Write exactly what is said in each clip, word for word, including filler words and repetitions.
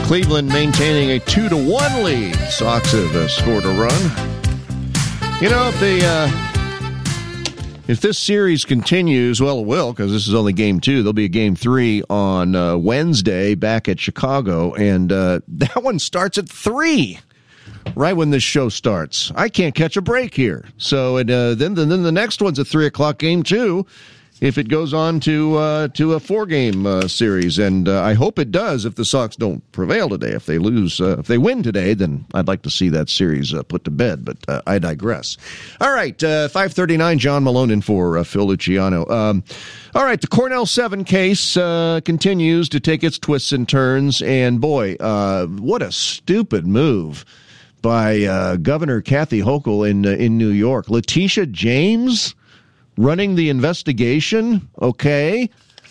Cleveland maintaining a two to one lead. Sox have uh, scored a run. You know, if they, uh, if this series continues, well, it will, because this is only game two. There'll be a game three on uh, Wednesday back at Chicago, and uh, that one starts at three, right when this show starts. I can't catch a break here. So it, uh, then, then the next one's a three o'clock game two. If it goes on to uh, to a four-game uh, series, and uh, I hope it does if the Sox don't prevail today. If they lose, uh, if they win today, then I'd like to see that series uh, put to bed, but uh, I digress. All right, uh, five thirty-nine, John Malone in for uh, Phil Luciano. Um, all right, the Cornell seven case uh, continues to take its twists and turns, and boy, uh, what a stupid move by uh, Governor Kathy Hochul in, uh, in New York. Letitia James running the investigation, okay?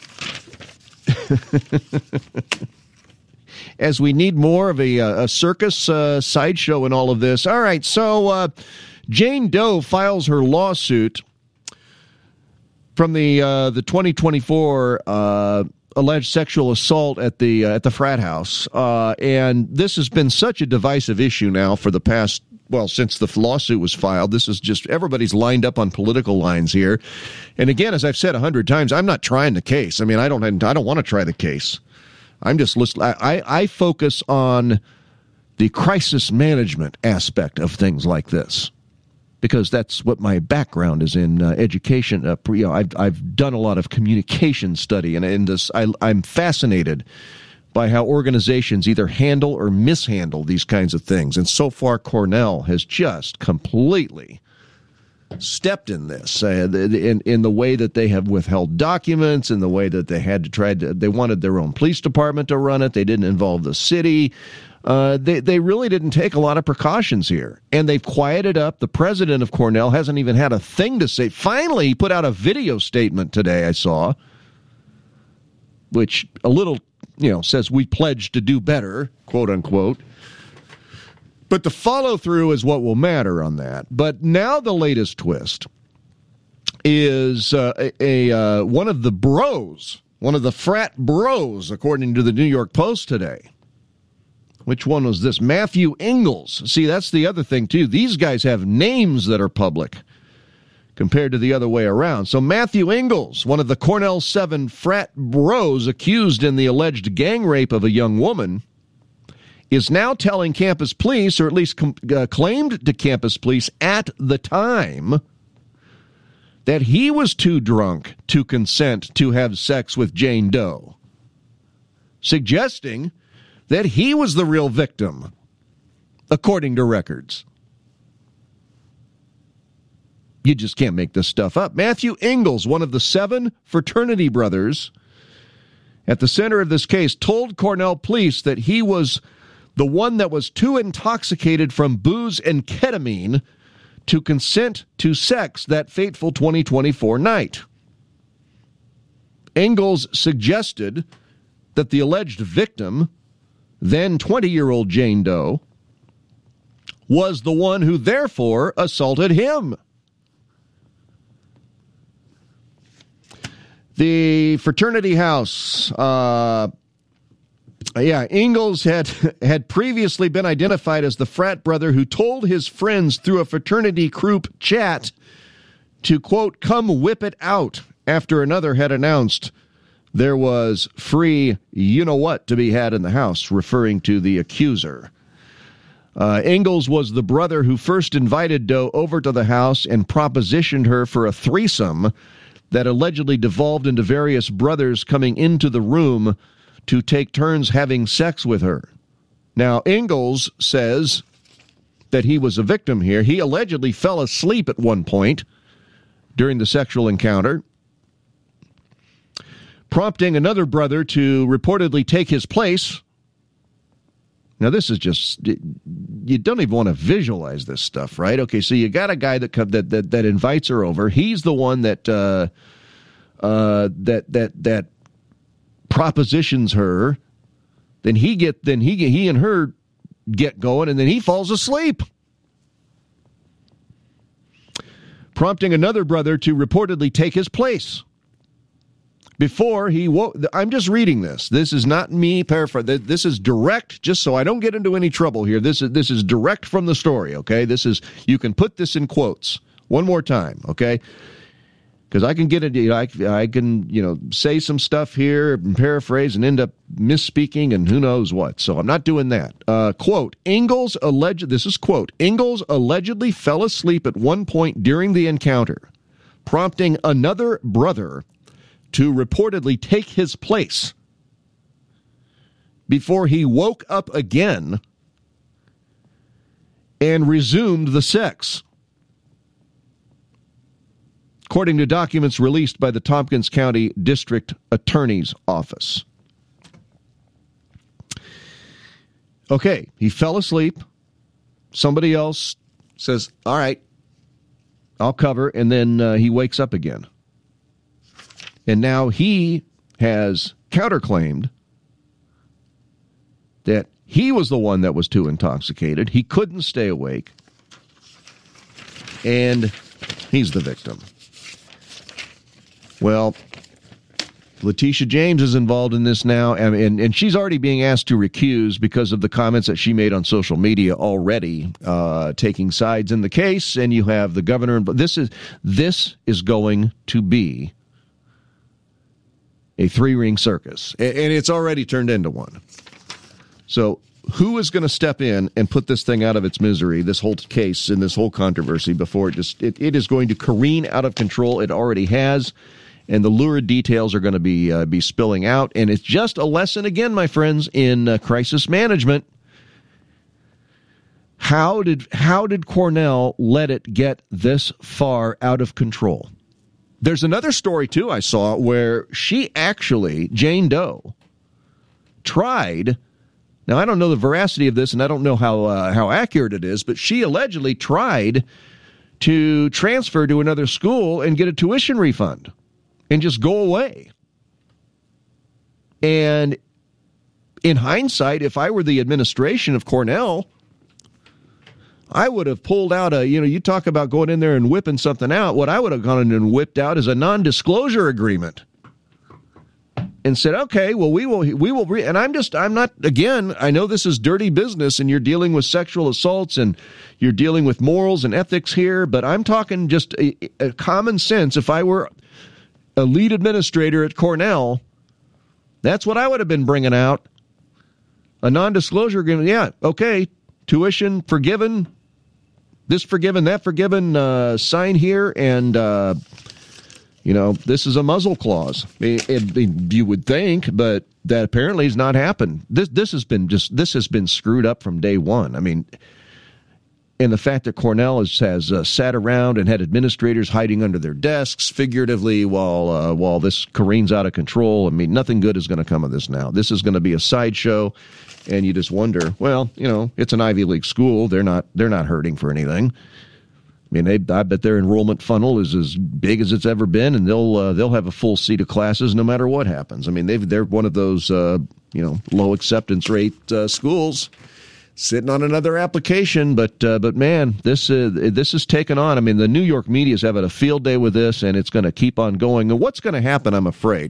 As we need more of a, a circus uh, sideshow in all of this. All right, so uh, Jane Doe files her lawsuit from the uh, the twenty twenty-four uh, alleged sexual assault at the uh, at the frat house, uh, and this has been such a divisive issue now for the past. Well, since the lawsuit was filed, this is just everybody's lined up on political lines here. And again, as I've said a hundred times, I'm not trying the case. I mean, I don't, I don't want to try the case. I'm just listening. I, I focus on the crisis management aspect of things like this because that's what my background is in uh, education. Uh, you know, I've I've done a lot of communication study, and in this, I, I'm fascinated by how organizations either handle or mishandle these kinds of things. And so far, Cornell has just completely stepped in this, uh, in, in the way that they have withheld documents, in the way that they had to try to, they wanted their own police department to run it. They didn't involve the city. Uh, they, they really didn't take a lot of precautions here. And they've quieted up. The president of Cornell hasn't even had a thing to say. Finally, he put out a video statement today, I saw, which a little, you know, says we pledge to do better, quote unquote. But the follow through is what will matter on that. But now the latest twist is uh, a, a uh, one of the bros, one of the frat bros, according to the New York Post today. Which one was this? Matthew Ingles. See, that's the other thing too. These guys have names that are public compared to the other way around. So Matthew Ingles, one of the Cornell seven frat bros accused in the alleged gang rape of a young woman, is now telling campus police, or at least com- uh, claimed to campus police at the time, that he was too drunk to consent to have sex with Jane Doe, suggesting that he was the real victim, according to records. You just can't make this stuff up. Matthew Ingles, one of the seven fraternity brothers at the center of this case, told Cornell police that he was the one that was too intoxicated from booze and ketamine to consent to sex that fateful twenty twenty-four night. Ingles suggested that the alleged victim, then twenty-year-old Jane Doe, was the one who therefore assaulted him. The fraternity house, uh, yeah, Ingles had had previously been identified as the frat brother who told his friends through a fraternity group chat to, quote, come whip it out after another had announced there was free you-know-what to be had in the house, referring to the accuser. Uh, Ingles was the brother who first invited Doe over to the house and propositioned her for a threesome that allegedly devolved into various brothers coming into the room to take turns having sex with her. Now, Ingles says that he was a victim here. He allegedly fell asleep at one point during the sexual encounter, prompting another brother to reportedly take his place. Now, this is just, you don't even want to visualize this stuff, right? Okay, so you got a guy that that that, that invites her over. He's the one that uh, uh, that that that propositions her. Then he get then he he and her get going, and then he falls asleep, prompting another brother to reportedly take his place. before he woke. I'm just reading this. This is not me paraphrasing. This is direct, just so I don't get into any trouble here. This is this is direct from the story, okay? This is, you can put this in quotes one more time, okay? Because I can get it, you know, I, I can, you know, say some stuff here and paraphrase and end up misspeaking and who knows what. So I'm not doing that. Uh, quote, Ingalls alleged, this is quote, Ingalls allegedly fell asleep at one point during the encounter, prompting another brother to reportedly take his place before he woke up again and resumed the sex. According to documents released by the Tompkins County District Attorney's Office. Okay, he fell asleep. Somebody else says, all right, I'll cover, and then uh, he wakes up again. And now he has counterclaimed that he was the one that was too intoxicated. He couldn't stay awake. And he's the victim. Well, Letitia James is involved in this now, and, and, and she's already being asked to recuse because of the comments that she made on social media already, uh, taking sides in the case. And you have the governor. But this is this is going to be a three-ring circus, and it's already turned into one. So who is going to step in and put this thing out of its misery, this whole case and this whole controversy, before it just, it, it is going to careen out of control. It already has, and the lurid details are going to be uh, be spilling out. And it's just a lesson, again, my friends, in uh, crisis management. How did how did Cornell let it get this far out of control? There's another story, too, I saw, where she actually, Jane Doe, tried, now I don't know the veracity of this, and I don't know how uh, how accurate it is, but she allegedly tried to transfer to another school and get a tuition refund and just go away. And in hindsight, if I were the administration of Cornell, I would have pulled out a, you know, you talk about going in there and whipping something out. What I would have gone in and whipped out is a non-disclosure agreement and said, okay, well, we will, we will, re-. and I'm just, I'm not, again, I know this is dirty business and you're dealing with sexual assaults and you're dealing with morals and ethics here, but I'm talking just a, a common sense. If I were a lead administrator at Cornell, that's what I would have been bringing out. A non-disclosure agreement. Yeah, okay, tuition forgiven. This forgiven, that forgiven, uh, sign here, and, uh, you know, this is a muzzle clause. It, it, you would think, but that apparently has not happened. This this has been just, this has been screwed up from day one. I mean, and the fact that Cornell has, has uh, sat around and had administrators hiding under their desks, figuratively, while uh, while this careens out of control. I mean, nothing good is going to come of this now. This is going to be a sideshow. And you just wonder, well, you know, it's an Ivy League school. They're not they're not hurting for anything. I mean, they, I bet their enrollment funnel is as big as it's ever been, and they'll uh, they'll have a full seat of classes no matter what happens. I mean, they've, they're one of those uh, you know low acceptance rate uh, schools sitting on another application. But uh, but man, this uh, this is taken on. I mean, the New York media is having a field day with this, and it's going to keep on going. And what's going to happen, I'm afraid,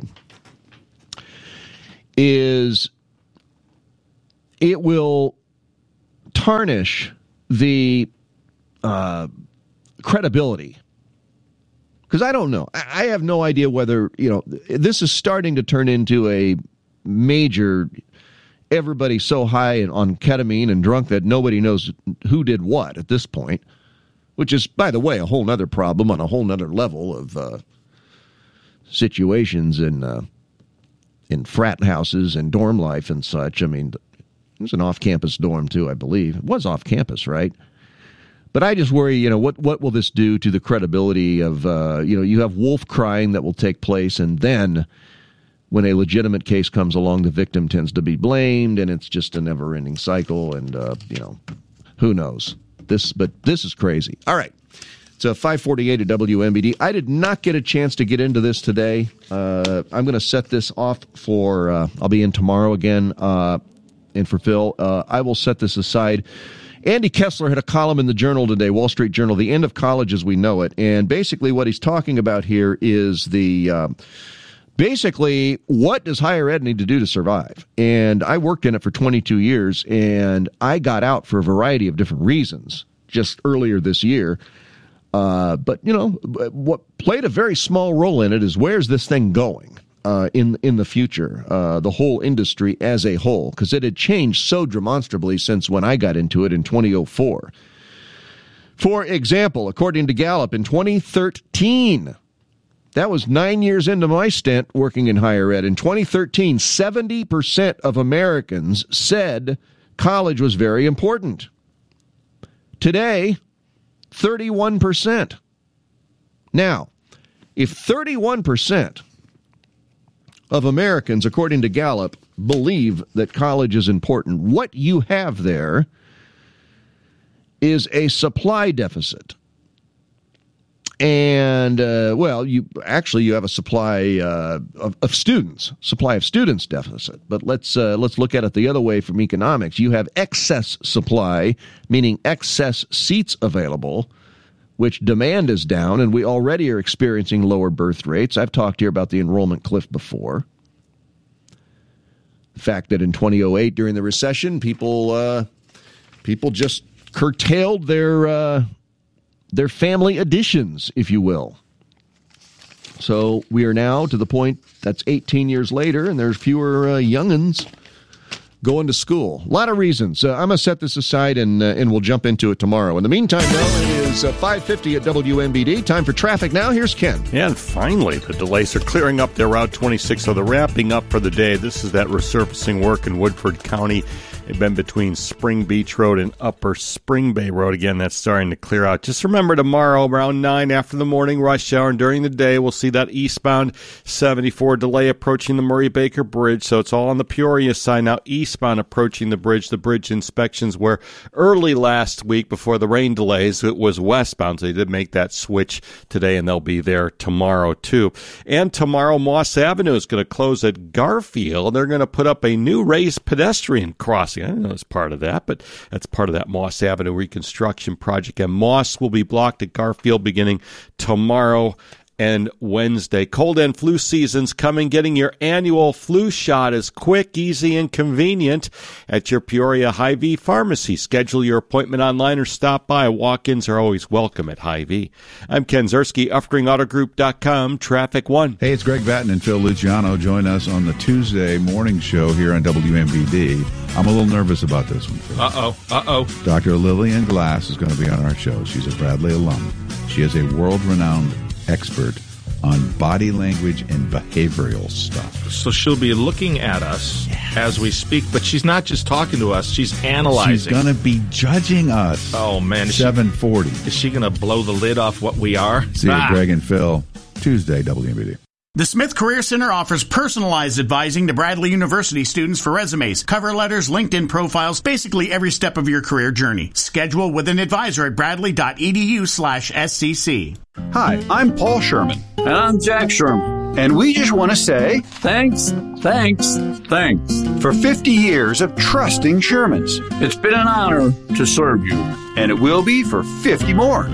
is it will tarnish the uh, credibility. Because I don't know. I have no idea whether, you know, this is starting to turn into a major, everybody's so high on ketamine and drunk that nobody knows who did what at this point, which is, by the way, a whole nother problem on a whole nother level of uh, situations in, uh, in frat houses and dorm life and such. I mean, it was an off-campus dorm, too, I believe. It was off-campus, right? But I just worry, you know, what, what will this do to the credibility of, uh, you know, you have wolf crying that will take place, and then when a legitimate case comes along, the victim tends to be blamed, and it's just a never-ending cycle, and, uh, you know, who knows? This, but this is crazy. All right. It's a five forty-eight at W M B D. I did not get a chance to get into this today. Uh, I'm going to set this off for, uh, I'll be in tomorrow again, uh, and for Phil, uh, I will set this aside. Andy Kessler had a column in the Journal today, Wall Street Journal, The End of College as We Know It. And basically what he's talking about here is the uh, basically, what does higher ed need to do to survive? And I worked in it for twenty-two years, and I got out for a variety of different reasons just earlier this year. Uh, but, you know, what played a very small role in it is where's this thing going uh, in, in the future, uh, the whole industry as a whole, because it had changed so demonstrably since when I got into it in two thousand four. For example, according to Gallup, in twenty thirteen, that was nine years into my stint working in higher ed. In twenty thirteen, seventy percent of Americans said college was very important. Today, thirty-one percent. Now, if thirty-one percent of Americans, according to Gallup, believe that college is important, what you have there is a supply deficit. And, uh, well, you actually you have a supply uh, of, of students, supply of students deficit. But let's uh, let's look at it the other way from economics. You have excess supply, meaning excess seats available, which demand is down, and we already are experiencing lower birth rates. I've talked here about the enrollment cliff before. The fact that in two thousand eight, during the recession, people uh, people just curtailed their uh, their family additions, if you will. So we are now to the point that's eighteen years later, and there's fewer uh, youngins going to school. A lot of reasons. Uh, I'm going to set this aside, and uh, and we'll jump into it tomorrow. In the meantime, though, it is uh, five fifty at W M B D. Time for traffic now. Here's Ken. And finally, the delays are clearing up. They're Route twenty-six, so they're wrapping up for the day. This is that resurfacing work in Woodford County. They've been between Spring Beach Road and Upper Spring Bay Road. Again, that's starting to clear out. Just remember, tomorrow around nine after the morning rush hour and during the day, we'll see that eastbound seventy-four delay approaching the Murray Baker Bridge. So it's all on the Peoria side now, eastbound approaching the bridge. The bridge inspections were early last week before the rain delays. It was westbound, so they did make that switch today, and they'll be there tomorrow too. And tomorrow, Moss Avenue is going to close at Garfield. They're going to put up a new raised pedestrian crossing. I didn't know it's part of that, but that's part of that Moss Avenue reconstruction project. And Moss will be blocked at Garfield beginning tomorrow and Wednesday. Cold and flu season's coming. Getting your annual flu shot is quick, easy, and convenient at your Peoria Hy-Vee pharmacy. Schedule your appointment online or stop by. Walk-ins are always welcome at Hy-Vee. I'm Ken Ziersky, Uffring Auto Group dot com, Traffic One. Hey, it's Greg Batten and Phil Luciano. Join us on the Tuesday morning show here on W M B D. I'm a little nervous about this one, Phil. Uh-oh, uh-oh. Doctor Lillian Glass is going to be on our show. She's a Bradley alum. She is a world-renowned expert on body language and behavioral stuff. So she'll be looking at us yes. as we speak, but she's not just talking to us, she's analyzing. She's going to be judging us. Oh, man. seven forty. Is she going to blow the lid off what we are? See ah. you, Greg and Phil, Tuesday, W M B D. The Smith Career Center offers personalized advising to Bradley University students for resumes, cover letters, LinkedIn profiles, basically every step of your career journey. Schedule with an advisor at bradley.edu slash SCC. Hi, I'm Paul Sherman. And I'm Jack Sherman. And we just want to say thanks, thanks, thanks for fifty years of trusting Shermans. It's been an honor to serve you. And it will be for fifty more.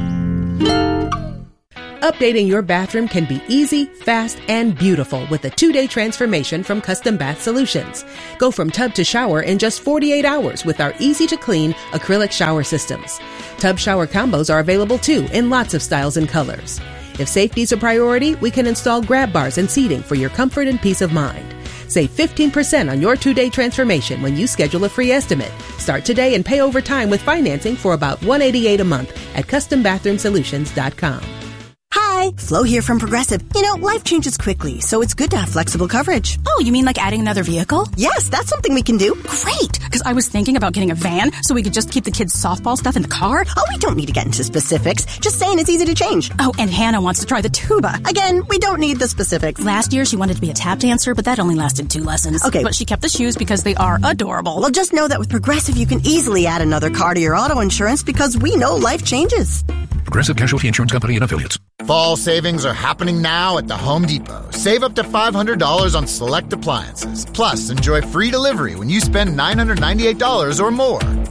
Updating your bathroom can be easy, fast, and beautiful with a two-day transformation from Custom Bath Solutions. Go from tub to shower in just forty-eight hours with our easy-to-clean acrylic shower systems. Tub shower combos are available too in lots of styles and colors. If safety's a priority, we can install grab bars and seating for your comfort and peace of mind. Save fifteen percent on your two-day transformation when you schedule a free estimate. Start today and pay over time with financing for about one hundred eighty-eight dollars a month at custom bathroom solutions dot com. Hi, Flo here from Progressive. You know, life changes quickly, so it's good to have flexible coverage. Oh, you mean like adding another vehicle? Yes, that's something we can do. Great, because I was thinking about getting a van so we could just keep the kids' softball stuff in the car. Oh, we don't need to get into specifics. Just saying it's easy to change. Oh, and Hannah wants to try the tuba. Again, we don't need the specifics. Last year, she wanted to be a tap dancer, but that only lasted two lessons. Okay. But she kept the shoes because they are adorable. Well, just know that with Progressive, you can easily add another car to your auto insurance because we know life changes. Progressive Casualty Insurance Company and Affiliates. Fall savings are happening now at the Home Depot. Save up to five hundred dollars on select appliances. Plus, enjoy free delivery when you spend nine hundred ninety-eight dollars or more.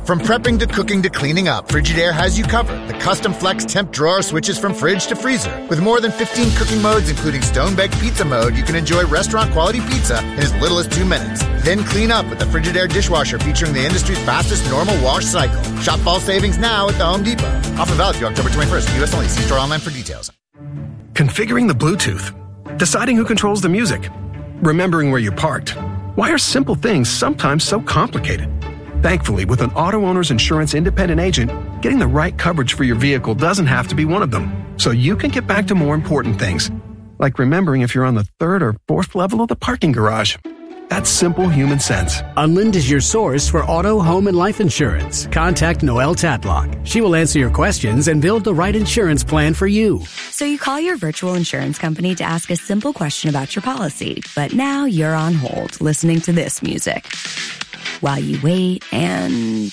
From prepping to cooking to cleaning up, Frigidaire has you covered. The custom flex temp drawer switches from fridge to freezer. With more than fifteen cooking modes, including stone-baked pizza mode, you can enjoy restaurant-quality pizza in as little as two minutes. Then clean up with the Frigidaire dishwasher featuring the industry's fastest normal wash cycle. Shop fall savings now at the Home Depot. Offer valid through October twenty-first. U S only. See store online for details. Configuring the Bluetooth. Deciding who controls the music. Remembering where you parked. Why are simple things sometimes so complicated? Thankfully, with an auto owner's insurance independent agent, getting the right coverage for your vehicle doesn't have to be one of them. So you can get back to more important things, like remembering if you're on the third or fourth level of the parking garage. That's simple human sense. Unlind is your source for auto, home, and life insurance. Contact Noelle Tatlock. She will answer your questions and build the right insurance plan for you. So you call your virtual insurance company to ask a simple question about your policy, but now you're on hold listening to this music while you wait and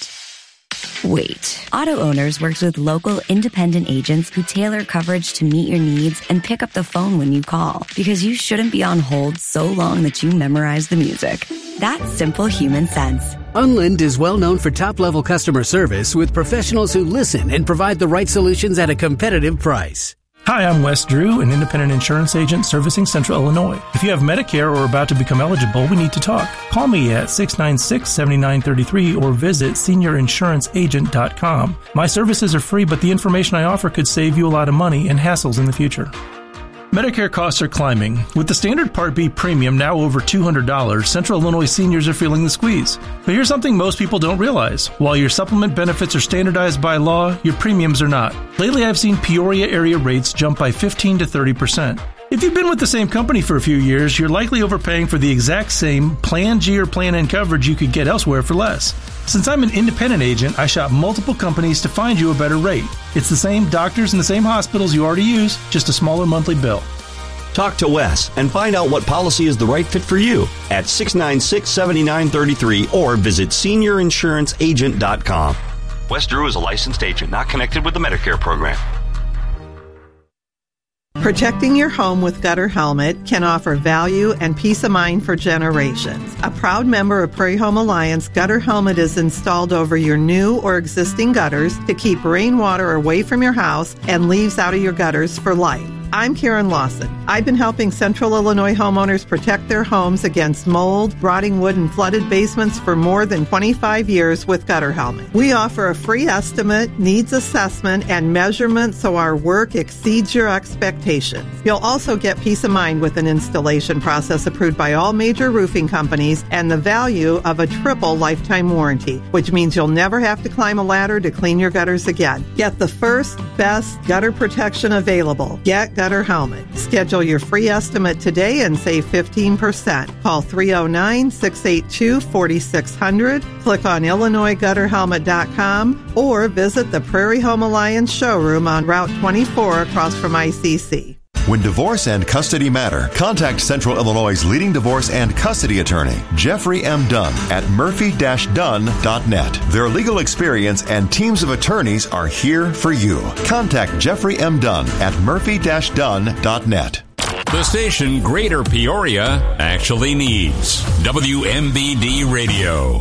wait. Auto Owners works with local independent agents who tailor coverage to meet your needs and pick up the phone when you call, because you shouldn't be on hold so long that you memorize the music. That's simple human sense. Unlind is well known for top-level customer service with professionals who listen and provide the right solutions at a competitive price. Hi, I'm Wes Drew, an independent insurance agent servicing Central Illinois. If you have Medicare or are about to become eligible, we need to talk. Call me at six nine six, seven nine three three or visit senior insurance agent dot com. My services are free, but the information I offer could save you a lot of money and hassles in the future. Medicare costs are climbing. With the standard Part B premium now over two hundred dollars, Central Illinois seniors are feeling the squeeze. But here's something most people don't realize. While your supplement benefits are standardized by law, your premiums are not. Lately, I've seen Peoria area rates jump by fifteen to thirty percent. If you've been with the same company for a few years, you're likely overpaying for the exact same Plan G or Plan N coverage you could get elsewhere for less. Since I'm an independent agent, I shop multiple companies to find you a better rate. It's the same doctors and the same hospitals you already use, just a smaller monthly bill. Talk to Wes and find out what policy is the right fit for you at six nine six, seven nine three three or visit senior insurance agent dot com. Wes Drew is a licensed agent not connected with the Medicare program. Protecting your home with Gutter Helmet can offer value and peace of mind for generations. A proud member of Prairie Home Alliance, Gutter Helmet is installed over your new or existing gutters to keep rainwater away from your house and leaves out of your gutters for life. I'm Karen Lawson. I've been helping Central Illinois homeowners protect their homes against mold, rotting wood, and flooded basements for more than twenty-five years with Gutter Helmet. We offer a free estimate, needs assessment, and measurement so our work exceeds your expectations. You'll also get peace of mind with an installation process approved by all major roofing companies and the value of a triple lifetime warranty, which means you'll never have to climb a ladder to clean your gutters again. Get the first, best gutter protection available. Get Gutter Helmet. Schedule your free estimate today and save fifteen percent. Call three oh nine, six eight two, four six zero zero, click on Illinois Gutter Helmet dot com, or visit the Prairie Home Alliance showroom on Route twenty-four across from I C C. When divorce and custody matter, contact Central Illinois' leading divorce and custody attorney, Jeffrey M. Dunn, at murphy dash dunn dot net. Their legal experience and teams of attorneys are here for you. Contact Jeffrey M. Dunn at murphy dash dunn dot net. The station Greater Peoria actually needs. W M B D Radio.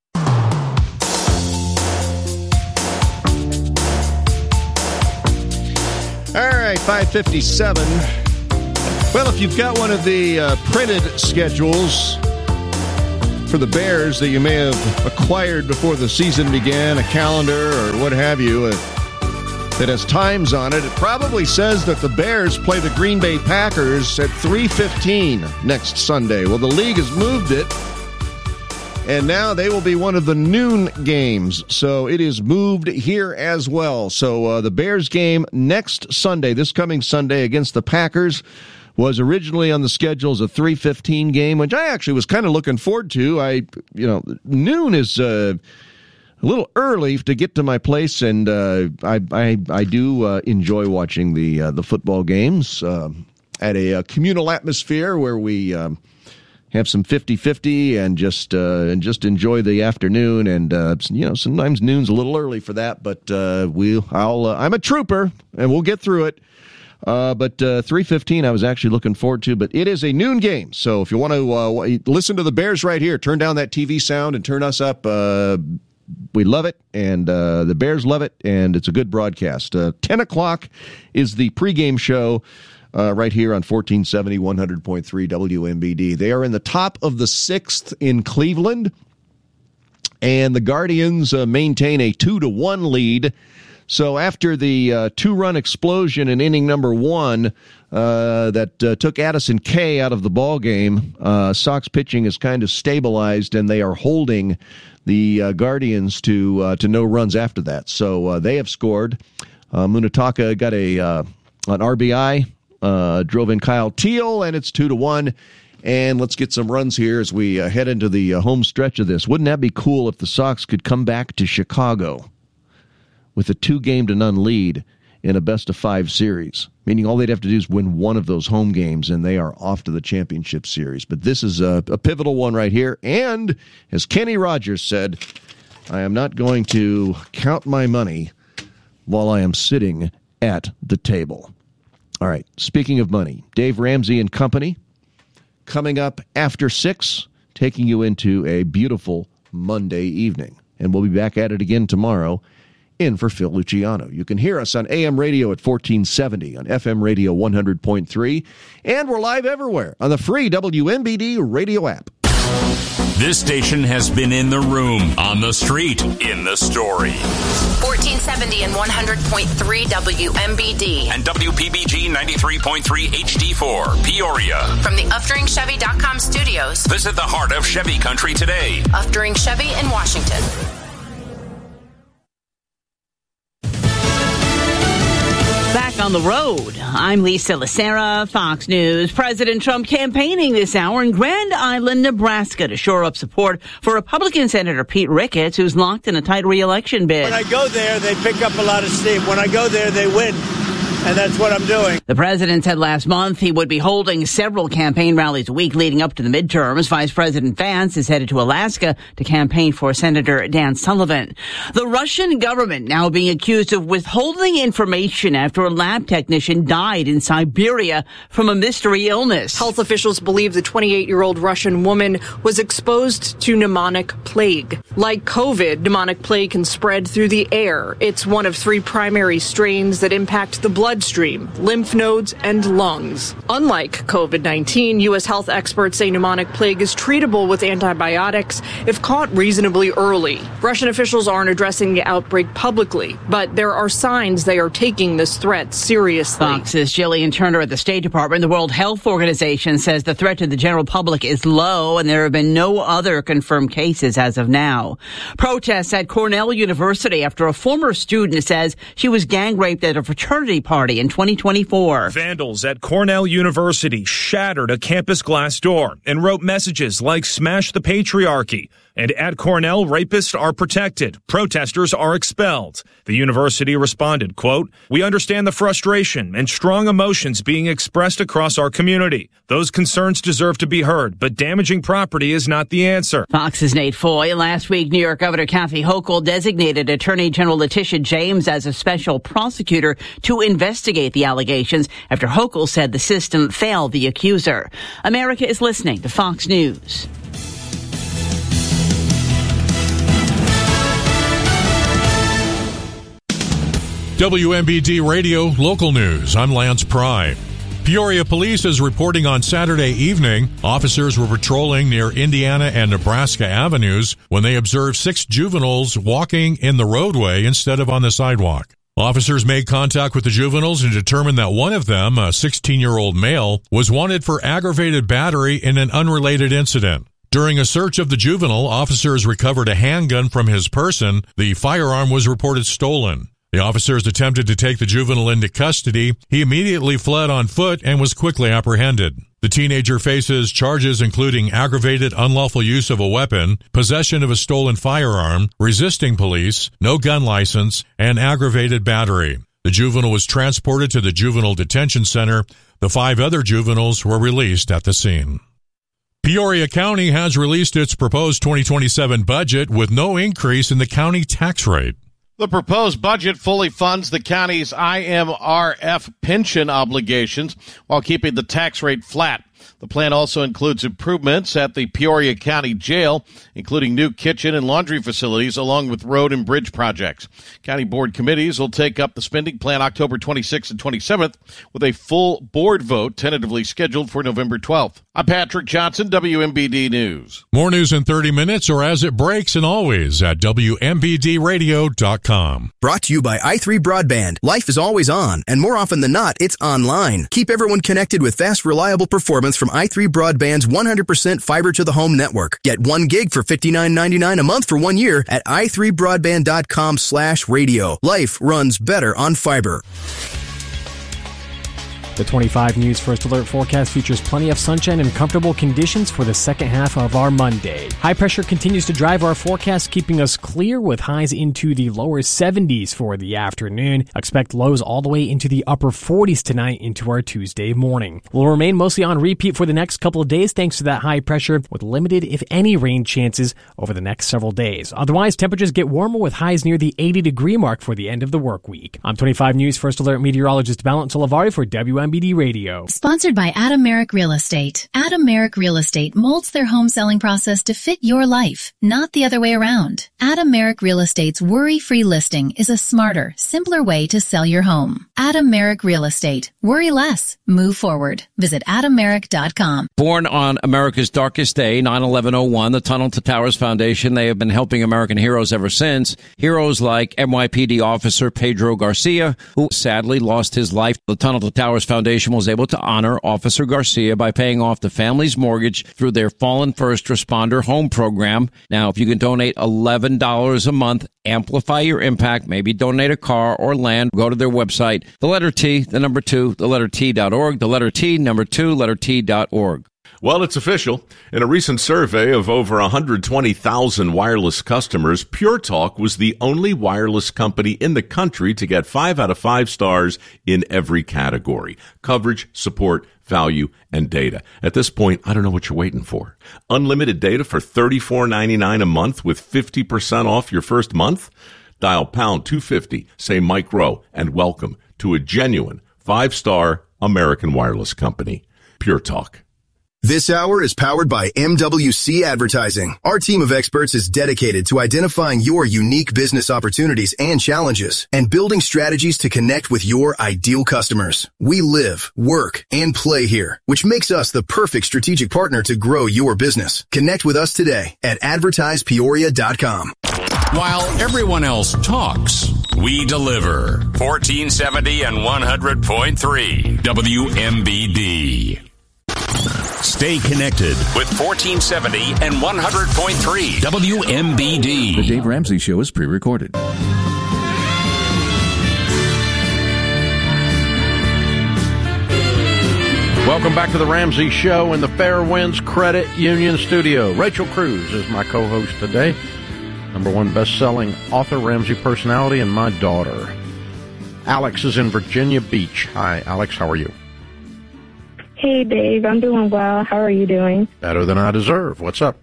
All right, five fifty-seven. Well, if you've got one of the uh, printed schedules for the Bears that you may have acquired before the season began, a calendar or what have you, uh, that has times on it, it probably says that the Bears play the Green Bay Packers at three fifteen next Sunday. Well, the league has moved it, and now they will be one of the noon games. So it is moved here as well. So uh, the Bears game next Sunday, this coming Sunday against the Packers, was originally on the schedule as a three fifteen game, which I actually was kind of looking forward to. I, you know, noon is uh, a little early to get to my place, and uh, I, I I do uh, enjoy watching the uh, the football games uh, at a, a communal atmosphere where we Um, have some fifty-fifty and just uh, and just enjoy the afternoon. And uh, you know, sometimes noon's a little early for that, but uh, we'll I'll uh, I'm a trooper, and we'll get through it. Uh, but uh, three fifteen, I was actually looking forward to. But it is a noon game, so if you want to uh, listen to the Bears right here, turn down that T V sound and turn us up. Uh, We love it, and uh, the Bears love it, and it's a good broadcast. Uh, ten o'clock is the pregame show uh, right here on fourteen seventy, one hundred point three W M B D. They are in the top of the sixth in Cleveland, and the Guardians uh, maintain a two to one lead. So after the uh, two-run explosion in inning number one uh, that uh, took Addison Kay out of the ballgame, uh, Sox pitching is kind of stabilized, and they are holding the uh, Guardians to uh, to no runs after that. So uh, they have scored. Uh, Munetaka got a uh, an R B I, uh, drove in Kyle Teal, and it's two to one. And let's get some runs here as we uh, head into the uh, home stretch of this. Wouldn't that be cool if the Sox could come back to Chicago with a two-game to none lead in a best-of-five series, meaning all they'd have to do is win one of those home games, and they are off to the championship series. But this is a, a pivotal one right here. And as Kenny Rogers said, I am not going to count my money while I am sitting at the table. All right, speaking of money, Dave Ramsey and Company coming up after six, taking you into a beautiful Monday evening. And we'll be back at it again tomorrow. In for Phil Luciano. You can hear us on A M radio at fourteen seventy, on F M radio one hundred point three, and we're live everywhere on the free W M B D radio app. This station has been in the room, on the street, in the story. fourteen seventy and one hundred point three W M B D. And W P B G ninety-three point three H D four, Peoria. From the Uftering Chevy dot com studios. Visit the heart of Chevy country today. Uftering Chevy in Washington. Back on the road, I'm Lisa Lacera, Fox News. President Trump campaigning this hour in Grand Island, Nebraska to shore up support for Republican Senator Pete Ricketts, who's locked in a tight re-election bid. When I go there, they pick up a lot of steam. When I go there, they win. And that's what I'm doing. The president said last month he would be holding several campaign rallies a week leading up to the midterms. Vice President Vance is headed to Alaska to campaign for Senator Dan Sullivan. The Russian government now being accused of withholding information after a lab technician died in Siberia from a mystery illness. Health officials believe the twenty-eight-year-old Russian woman was exposed to pneumonic plague. Like COVID, pneumonic plague can spread through the air. It's one of three primary strains that impact the blood bloodstream, lymph nodes, and lungs. Unlike COVID nineteen, U S health experts say pneumonic plague is treatable with antibiotics if caught reasonably early. Russian officials aren't addressing the outbreak publicly, but there are signs they are taking this threat seriously. Fox's Jillian Turner at the State Department. The World Health Organization says the threat to the general public is low, and there have been no other confirmed cases as of now. Protests at Cornell University after a former student says she was gang raped at a fraternity party in twenty twenty-four. Vandals at Cornell University shattered a campus glass door and wrote messages like "Smash the patriarchy" and "At Cornell, rapists are protected. Protesters are expelled." The university responded, quote, "We understand the frustration and strong emotions being expressed across our community. Those concerns deserve to be heard, but damaging property is not the answer." Fox's Nate Foy. Last week, New York Governor Kathy Hochul designated Attorney General Letitia James as a special prosecutor to investigate the allegations after Hochul said the system failed the accuser. America is listening to Fox News. W M B D Radio Local News. I'm Lance Pry. Peoria Police is reporting on Saturday evening, officers were patrolling near Indiana and Nebraska avenues when they observed six juveniles walking in the roadway instead of on the sidewalk. Officers made contact with the juveniles and determined that one of them, a sixteen-year-old male, was wanted for aggravated battery in an unrelated incident. During a search of the juvenile, officers recovered a handgun from his person. The firearm was reported stolen. The officers attempted to take the juvenile into custody. He immediately fled on foot and was quickly apprehended. The teenager faces charges including aggravated unlawful use of a weapon, possession of a stolen firearm, resisting police, no gun license, and aggravated battery. The juvenile was transported to the Juvenile Detention Center. The five other juveniles were released at the scene. Peoria County has released its proposed twenty twenty-seven budget with no increase in the county tax rate. The proposed budget fully funds the county's I M R F pension obligations while keeping the tax rate flat. The plan also includes improvements at the Peoria County Jail, including new kitchen and laundry facilities, along with road and bridge projects. County board committees will take up the spending plan October twenty-sixth and twenty-seventh, with a full board vote tentatively scheduled for November twelfth. I'm Patrick Johnson, W M B D News. More news in thirty minutes or as it breaks, and always at W M B D radio dot com. Brought to you by i three Broadband. Life is always on, and more often than not, it's online. Keep everyone connected with fast, reliable performance from i three Broadband's one hundred percent fiber-to-the-home network. Get one gig for fifty-nine ninety-nine a month for one year at i three broadband dot com slash radio. Life runs better on fiber. The twenty-five News First Alert forecast features plenty of sunshine and comfortable conditions for the second half of our Monday. High pressure continues to drive our forecast, keeping us clear with highs into the lower seventies for the afternoon. Expect lows all the way into the upper forties tonight into our Tuesday morning. We'll remain mostly on repeat for the next couple of days thanks to that high pressure, with limited, if any, rain chances over the next several days. Otherwise, temperatures get warmer with highs near the eighty degree mark for the end of the work week. I'm twenty-five News First Alert meteorologist Balint Olavari for W M B D Radio. Sponsored by Adam Merrick Real Estate. Adam Merrick Real Estate molds their home selling process to fit your life, not the other way around. Adam Merrick Real Estate's worry-free listing is a smarter, simpler way to sell your home. Adam Merrick Real Estate. Worry less. Move forward. Visit adam merrick dot com. Born on America's darkest day, nine eleven oh one, the Tunnel to Towers Foundation, they have been helping American heroes ever since. Heroes like N Y P D officer Pedro Garcia, who sadly lost his life. The Tunnel to Towers Foundation was able to honor Officer Garcia by paying off the family's mortgage through their Fallen First Responder Home Program. Now, if you can donate eleven dollars a month, amplify your impact, maybe donate a car or land, go to their website, the letter T, the number two, the letter T dot org, the letter T, number two, letter T dot org. Well, it's official. In a recent survey of over one hundred twenty thousand wireless customers, Pure Talk was the only wireless company in the country to get five out of five stars in every category: coverage, support, value, and data. At this point, I don't know what you're waiting for. Unlimited data for thirty-four ninety-nine a month with fifty percent off your first month? Dial pound two fifty, say Mike Rowe, and welcome to a genuine five-star American wireless company. Pure Talk. This hour is powered by M W C Advertising. Our team of experts is dedicated to identifying your unique business opportunities and challenges and building strategies to connect with your ideal customers. We live, work, and play here, which makes us the perfect strategic partner to grow your business. Connect with us today at advertise peoria dot com. While everyone else talks, we deliver. fourteen seventy and one hundred point three W M B D. Stay connected with fourteen seventy and one hundred point three W M B D. The Dave Ramsey Show is pre-recorded. Welcome back to the Ramsey Show in the Fairwinds Credit Union studio. Rachel Cruz is my co-host today. Number one best-selling author, Ramsey personality, and my daughter. Alex is in Virginia Beach. Hi, Alex. How are you? Hey, Dave. I'm doing well. How are you doing? Better than I deserve. What's up?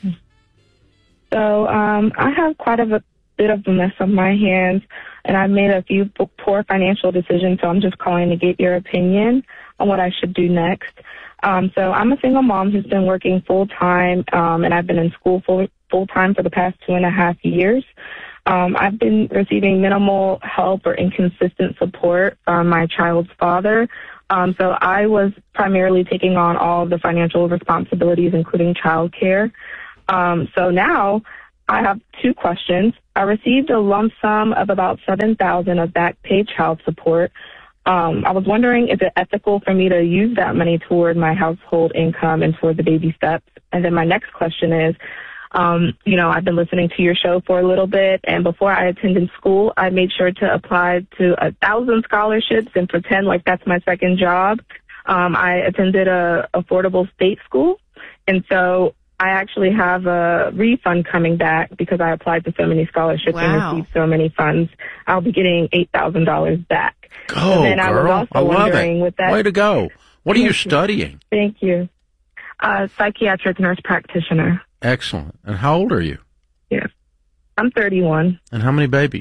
So um, I have quite a bit of a mess on my hands, and I've made a few poor financial decisions, so I'm just calling to get your opinion on what I should do next. Um, so I'm a single mom who's been working full-time, um, and I've been in school full, full-time for the past two and a half years. Um, I've been receiving minimal help or inconsistent support from my child's father. Um, so I was primarily taking on all of the financial responsibilities, including childcare. Um, so now I have two questions. I received a lump sum of about seven thousand dollars of back paid child support. Um, I was wondering, is it ethical for me to use that money toward my household income and toward the baby steps? And then my next question is, Um, you know, I've been listening to your show for a little bit, and before I attended school, I made sure to apply to a thousand scholarships and pretend like that's my second job. Um, I attended a affordable state school, and so I actually have a refund coming back because I applied to so many scholarships Wow. and received so many funds. I'll be getting eight thousand dollars back. Go, and then I was girl. also I love wondering it. with that. Way to go. What are you Thank you. studying? Thank you. Uh, psychiatric nurse practitioner. Excellent. And how old are you? Yes. I'm thirty-one. And how many babies?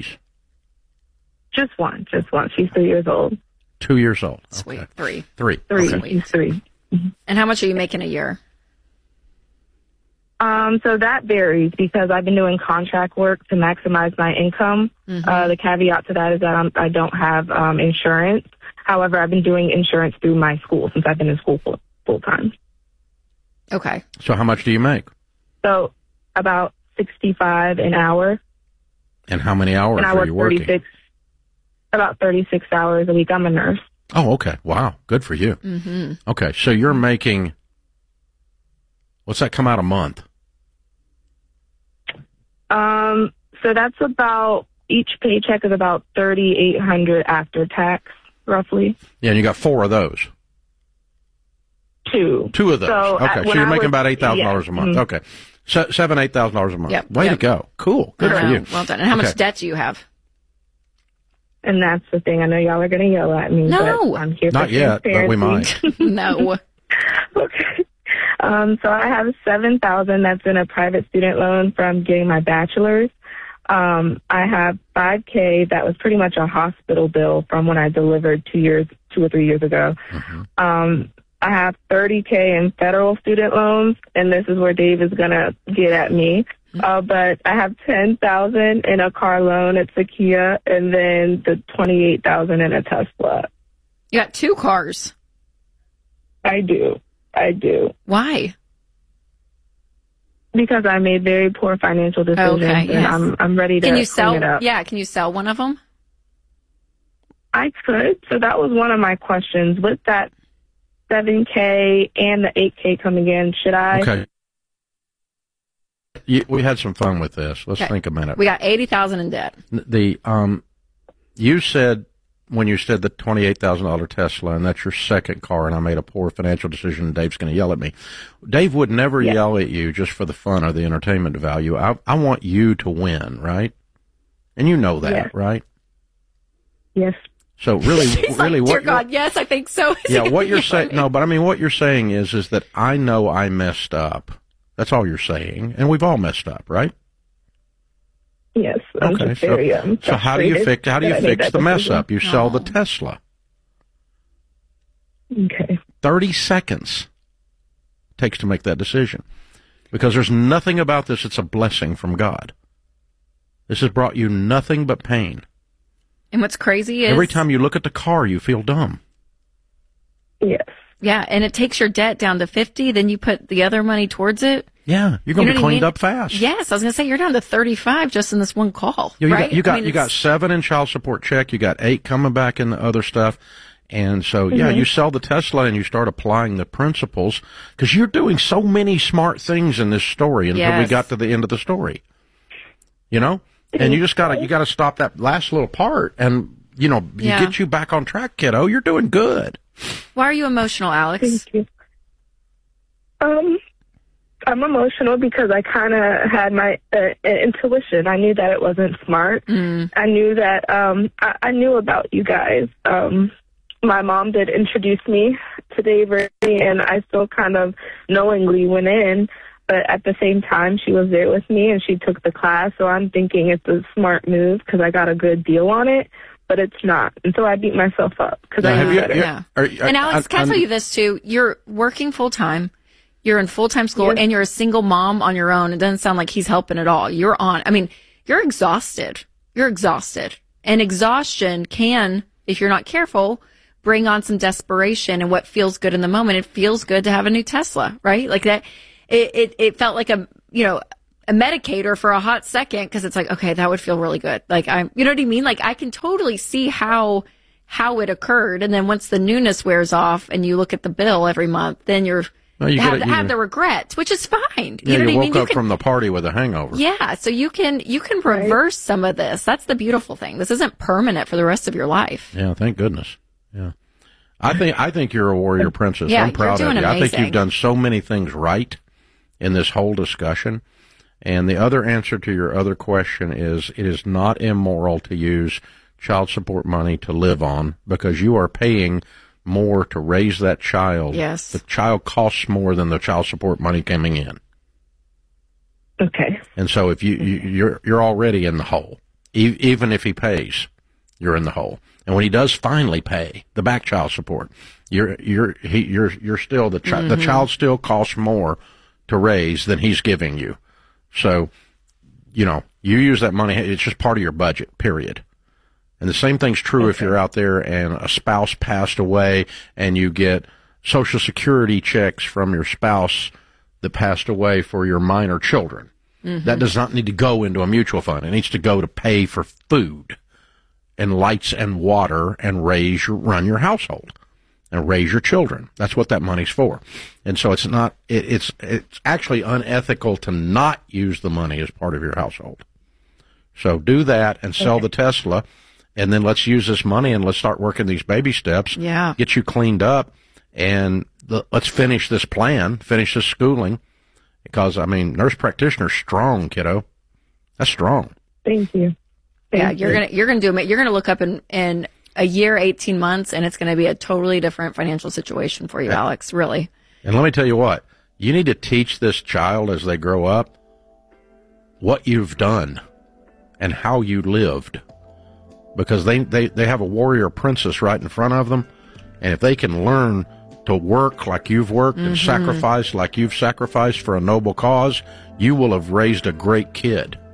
Just one. Just one. She's three years old. Two years old. Sweet. Okay. Three. Three. Three. Okay. She's three. And how much are you making a year? Um, so that varies because I've been doing contract work to maximize my income. Mm-hmm. Uh, the caveat to that is that I'm, I don't have um, insurance. However, I've been doing insurance through my school since I've been in school full, full time. Okay. So how much do you make? So about sixty-five an hour. And how many hours and I are work you working? thirty-six, about thirty-six hours a week. I'm a nurse. Oh, okay. Wow. Good for you. Mm-hmm. Okay. So you're making, what's that come out a month? Um, so that's about, each paycheck is about thirty-eight hundred after tax, roughly. Yeah, and you got four of those. Two. Two of those. So, okay, uh, so when you're I making was- about eight thousand dollars yeah, a month. mhm. Okay. Se- seven, eight thousand dollars a month. Yep, Way yep. to go. Cool. Good I for know. you. Well done. And how Okay. much debt do you have? And that's the thing. I know y'all are going to yell at me. No. But I'm here Not for yet, but we might. transparency. No. Okay. Um, so I have seven thousand that's in a private student loan from getting my bachelor's. Um, I have five K that was pretty much a hospital bill from when I delivered two years, two or three years ago. Mm-hmm. Um, I have thirty K in federal student loans, and this is where Dave is going to get at me. Uh, but I have ten thousand in a car loan. It's a Kia, and then the twenty-eight thousand in a Tesla. You got two cars. I do. I do. Why? Because I made very poor financial decisions, Okay, and yes. I'm I'm ready to Can you clean sell? it up. Yeah, can you sell one of them? I could. So that was one of my questions. With that seven K and the eight K coming in, should I? Okay. You, we had some fun with this. Let's Okay. think a minute. We got eighty thousand in debt. The um, you said when you said the twenty-eight thousand dollar Tesla, and that's your second car, and I made a poor financial decision, and Dave's going to yell at me. Dave would never Yeah. yell at you just for the fun or the entertainment value. I I want you to win, right? And you know that, Yes. right? Yes. So really, He's really, like, dear what? God, yes, I think so. Yeah, what you're saying? No, but I mean, what you're saying is, is that I know I messed up. That's all you're saying, and we've all messed up, right? Yes. I'm Okay, just so, very, um, so how do you frustrated fix how do you that I made fix that the mess decision. up? You sell the Tesla. Okay. Thirty seconds takes to make that decision, because there's nothing about this that's a blessing from God. This has brought you nothing but pain. And what's crazy is Every time you look at the car, you feel dumb. Yes. yeah, and it takes your debt down to fifty. Then you put the other money towards it. Yeah, you're going You to know be what I cleaned mean? up fast. Yes, I was going to say you're down to thirty-five just in this one call. You, you right? got you got, I mean, you got it's- seven in child support check. You got eight coming back in the other stuff, and so yeah, Mm-hmm. you sell the Tesla and you start applying the principles, because you're doing so many smart things in this story until we Yes. got to the end of the story. You know, and you just gotta you gotta stop that last little part, and you know, you Yeah. get you back on track, kiddo. You're doing good. Why are you emotional, Alex? Thank you. Um, I'm emotional because I kind of had my uh, intuition. I knew that it wasn't smart. Mm. I knew that um, I, I knew about you guys. Um, my mom did introduce me to Dave Ray, and I still kind of knowingly went in. But at the same time, she was there with me, and she took the class. So I'm thinking it's a smart move because I got a good deal on it. But it's not. And so I beat myself up because I have knew you- better. you- Yeah. Are- And Alex, can I I'm- tell you this too? You're working full time. You're in full time school, Yes. and you're a single mom on your own. It doesn't sound like he's helping at all. You're on. I mean, you're exhausted. You're exhausted, and exhaustion can, if you're not careful, bring on some desperation and what feels good in the moment. It feels good to have a new Tesla, right? Like that. It it, it felt like a you know. a medicator for a hot second, because it's like, okay, that would feel really good. Like I'm, you know what I mean? Like I can totally see how, how it occurred. And then once the newness wears off and you look at the bill every month, then you're, Well, you have, gotta- you- have the regrets, which is fine. Yeah, you know you what I woke mean? You up can, from the party with a hangover. yeah. So you can, you can reverse some of this. That's the beautiful thing. This isn't permanent for the rest of your life. Yeah, thank goodness. Yeah. I think I think you're a warrior princess. Yeah, I'm proud you're of doing you. I think amazing. you've done so many things right in this whole discussion. And the other answer to your other question is it is not immoral to use child support money to live on, because you are paying more to raise that child. Yes. The child costs more than the child support money coming in. Okay. And so if you, you you're you're already in the hole, e- even if he pays. you're in the hole. And when he does finally pay the back child support, you're you're he, you're you're still the child. Mm-hmm. The child still costs more to raise than he's giving you. So, you know, you use that money. It's just part of your budget. Period. And the same thing's true okay. if you're out there and a spouse passed away and you get Social Security checks from your spouse that passed away for your minor children. Mm-hmm. That does not need to go into a mutual fund. It needs to go to pay for food and lights and water and raise your, run your household and raise your children. That's what that money's for. And so it's not, it, it's, it's actually unethical to not use the money as part of your household. So do that and sell okay. the Tesla. And then let's use this money and let's start working these baby steps. Yeah. Get you cleaned up, and the, let's finish this plan, finish this schooling. Because, I mean, nurse practitioner's strong, kiddo. That's strong. Thank you. Thank yeah, you're you. gonna you're gonna do it. You're gonna look up in in a year, eighteen months, and it's gonna be a totally different financial situation for you, yeah. Alex. Really. And let me tell you what, you need to teach this child as they grow up what you've done and how you lived. Because they, they, they have a warrior princess right in front of them. And if they can learn to work like you've worked mm-hmm. and sacrifice like you've sacrificed for a noble cause, you will have raised a great kid.